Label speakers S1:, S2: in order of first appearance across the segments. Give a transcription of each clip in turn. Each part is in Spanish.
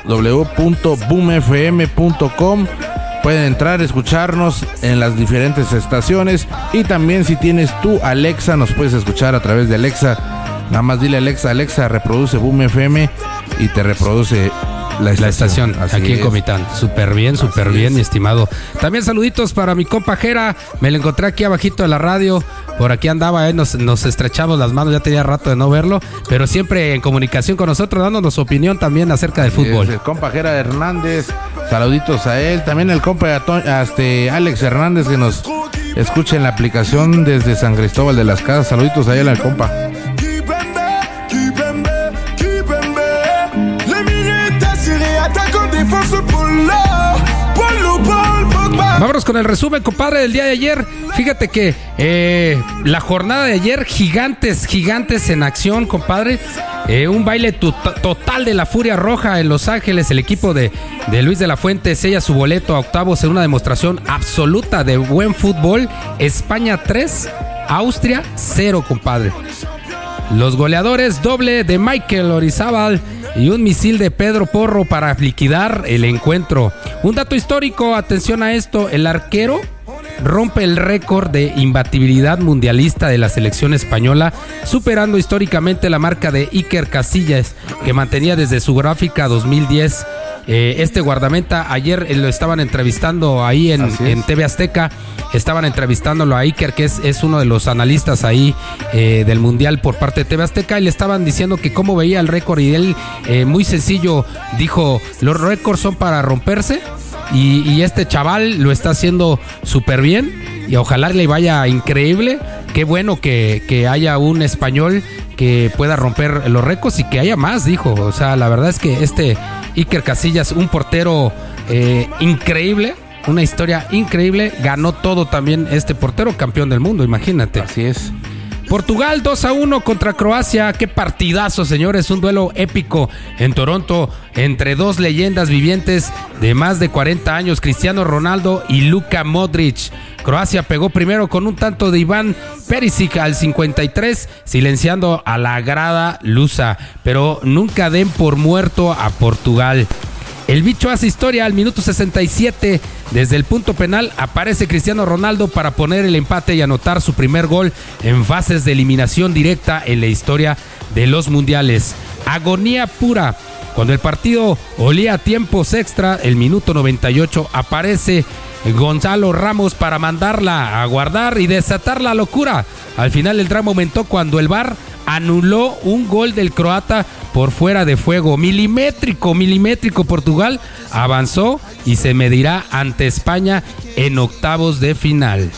S1: www.boomfm.com. Pueden entrar, escucharnos en las diferentes estaciones, y también si tienes tu Alexa, nos puedes escuchar a través de Alexa. Nada más dile Alexa, reproduce Boom FM y te reproduce la estación
S2: aquí en Comitán. Súper bien, mi estimado. También saluditos para mi compa Jera. Me lo encontré aquí abajito de la radio. Por aquí andaba, nos estrechamos las manos. Ya tenía rato de no verlo, pero siempre en comunicación con nosotros, dándonos su opinión también acerca del fútbol.
S1: El compa Jera Hernández, saluditos a él. También el compa Alex Hernández, que nos escucha en la aplicación desde San Cristóbal de las Casas. Saluditos a él, al compa.
S2: Vámonos con el resumen, compadre, del día de ayer. Fíjate que la jornada de ayer, gigantes en acción, compadre. Un baile total de la Furia Roja en Los Ángeles. El equipo de Luis de la Fuente sella su boleto a octavos en una demostración absoluta de buen fútbol. España 3, Austria 0, compadre. Los goleadores, doble de Michael Orizábal y un misil de Pedro Porro para liquidar el encuentro. Un dato histórico, atención a esto: el arquero rompe el récord de imbatibilidad mundialista de la selección española, superando históricamente la marca de Iker Casillas, que mantenía desde su gráfica 2010. Este guardameta, ayer lo estaban entrevistando ahí en TV Azteca. Estaban entrevistándolo a Iker, que es uno de los analistas ahí del Mundial por parte de TV Azteca, y le estaban diciendo que cómo veía el récord, y él muy sencillo dijo: los récords son para romperse, y este chaval lo está haciendo súper bien, y ojalá le vaya increíble. Qué bueno que haya un español que pueda romper los récords y que haya más, dijo. O sea, la verdad es que Iker Casillas, un portero increíble, una historia increíble, ganó todo también este portero, campeón del mundo, imagínate.
S1: Así es.
S2: Portugal 2-1 contra Croacia. Qué partidazo, señores. Un duelo épico en Toronto entre dos leyendas vivientes de más de 40 años, Cristiano Ronaldo y Luka Modric. Croacia pegó primero con un tanto de Iván Perisic al 53, silenciando a la grada lusa, pero nunca den por muerto a Portugal. El bicho hace historia al minuto 67. Desde el punto penal aparece Cristiano Ronaldo para poner el empate y anotar su primer gol en fases de eliminación directa en la historia de los mundiales. Agonía pura. Cuando el partido olía a tiempos extra, el minuto 98, aparece Gonzalo Ramos para mandarla a guardar y desatar la locura. Al final el drama aumentó cuando el VAR anuló un gol del croata por fuera de fuego. Milimétrico. Portugal avanzó y se medirá ante España en octavos de final.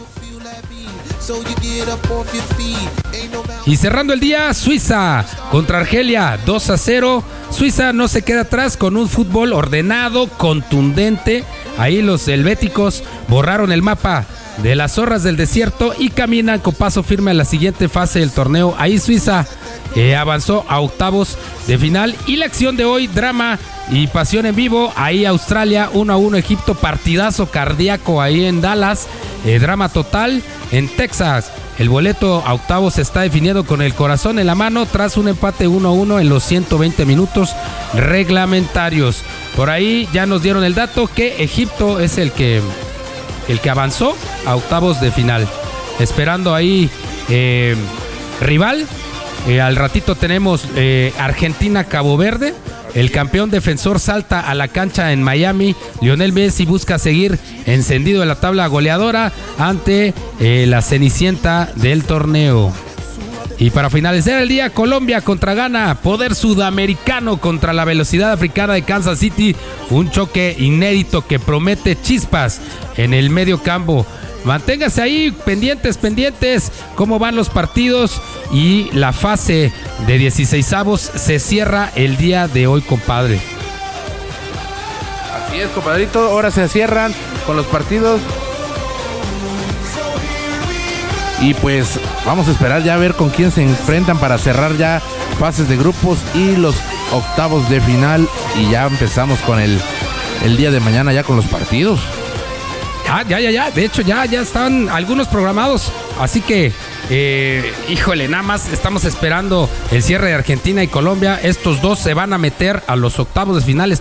S2: Y cerrando el día, Suiza contra Argelia 2-0. Suiza no se queda atrás con un fútbol ordenado, contundente. Ahí los helvéticos borraron el mapa de las zorras del desierto y caminan con paso firme a la siguiente fase del torneo. Ahí Suiza avanzó a octavos de final. Y la acción de hoy, drama y pasión en vivo. Ahí Australia 1-1 Egipto, partidazo cardíaco ahí en Dallas. Drama total en Texas. El boleto a octavos se está definiendo con el corazón en la mano tras un empate 1-1 en los 120 minutos reglamentarios. Por ahí ya nos dieron el dato que Egipto es el que avanzó a octavos de final. Esperando ahí rival. Al ratito tenemos Argentina-Cabo Verde. El campeón defensor salta a la cancha en Miami. Lionel Messi busca seguir encendido en la tabla goleadora ante la cenicienta del torneo. Y para finalizar el día, Colombia contra Ghana, poder sudamericano contra la velocidad africana de Kansas City. Un choque inédito que promete chispas en el medio campo. Manténgase ahí, pendientes, cómo van los partidos, y la fase de 16avos se cierra el día de hoy, compadre.
S1: Así es, compadrito, ahora se cierran con los partidos. Y pues vamos a esperar ya a ver con quién se enfrentan para cerrar ya fases de grupos y los octavos de final. Y ya empezamos con el día de mañana ya con los partidos.
S2: Ya. De hecho, ya están algunos programados. Así que, nada más estamos esperando el cierre de Argentina y Colombia. Estos dos se van a meter a los octavos de finales.